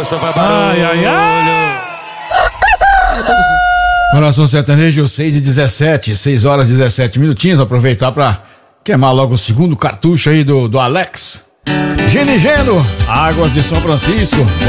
Só vai barulho. Ai, ai, ai. Coração Sertanejo, 6h17, 6 horas e 17 minutinhos. Aproveitar pra queimar logo o segundo cartucho aí do Alex. Gene Geno, Águas de São Francisco.